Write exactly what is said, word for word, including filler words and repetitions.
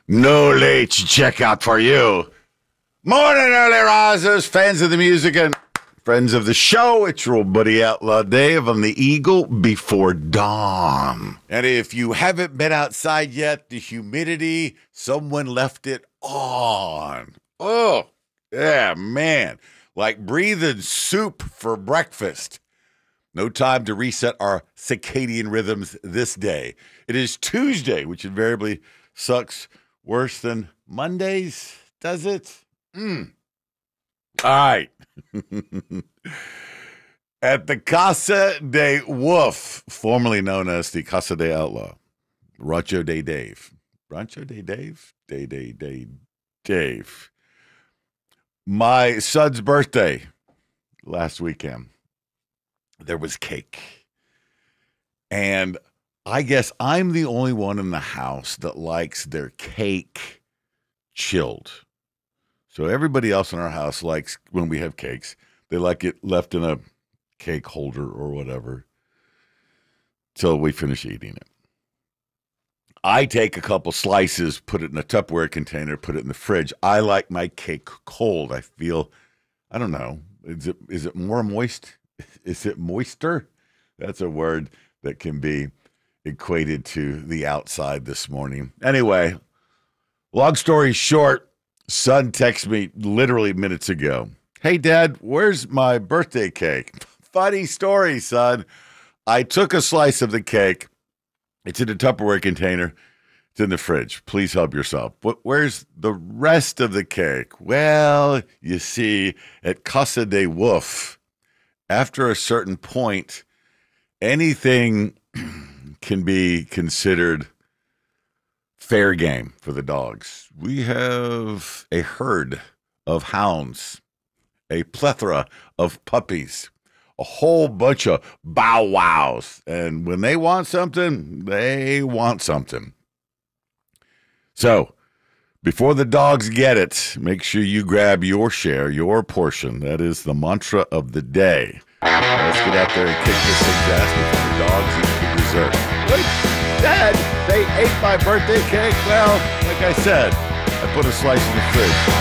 No late checkout for you. Morning, early risers, fans of the music and friends of the show. It's your old buddy Outlaw Dave on the Eagle Before Dawn. And if you haven't been outside yet, the humidity, someone left it on. Oh, yeah, man. Like breathing soup for breakfast. No time to reset our circadian rhythms this day. It is Tuesday, which invariably sucks worse than Mondays, does it? Mm. All right. At the Casa de Wolf, formerly known as the Casa de Outlaw, Rancho de Dave. Rancho de Dave? Day, day, day, Dave. My son's birthday last weekend. There was cake. And I guess I'm the only one in the house that likes their cake chilled. So everybody else in our house likes, when we have cakes, they like it left in a cake holder or whatever till we finish eating it. I take a couple slices, put it in a Tupperware container, put it in the fridge. I like my cake cold. I feel, I don't know, is it is it more moist? Is it moister? That's a word that can be equated to the outside this morning. Anyway, long story short, son texted me literally minutes ago. Hey, Dad, where's my birthday cake? Funny story, son. I took a slice of the cake. It's in a Tupperware container. It's in the fridge. Please help yourself. But where's the rest of the cake? Well, you see, at Casa de Wolf, after a certain point, anything can be considered fair game for the dogs. We have a herd of hounds, a plethora of puppies, a whole bunch of bow wows. And when they want something, they want something. So before the dogs get it, make sure you grab your share, your portion. That is the mantra of the day. Let's get out there and kick this thing's ass before the dogs eat the dessert. What? Dad, they ate my birthday cake? Well, like I said, I put a slice in the fridge.